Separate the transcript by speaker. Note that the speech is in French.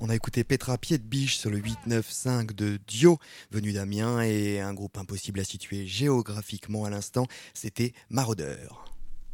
Speaker 1: On a écouté Petra Pied de Biche sur le 895 de Dio, venu d'Amiens, et un groupe impossible à situer géographiquement à l'instant, c'était Maraudeur.